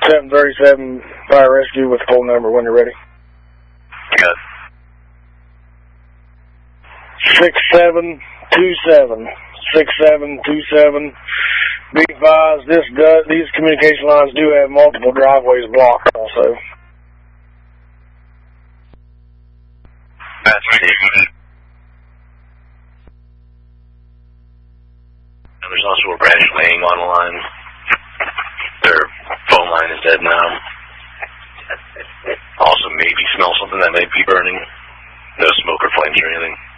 737 fire rescue with phone number when you're ready. Good. 6727. 6727. Be advised, these communication lines do have multiple driveways blocked also. That's ridiculous. There's also a branch laying on the line. Their phone line is dead now. Also maybe smell something that might be burning. No smoke or flames or anything.